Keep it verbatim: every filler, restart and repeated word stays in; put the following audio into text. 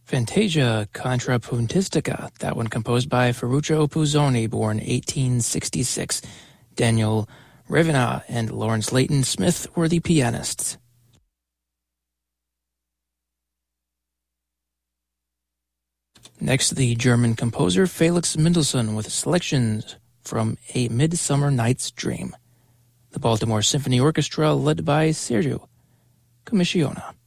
Fantasia Contrapuntistica, that one composed by Ferruccio Puzzoni, born eighteen sixty-six. Daniel Revena and Lawrence Leighton Smith were the pianists. Next, the German composer Felix Mendelssohn with selections from A Midsummer Night's Dream. The Baltimore Symphony Orchestra, led by Sergio Commissiona.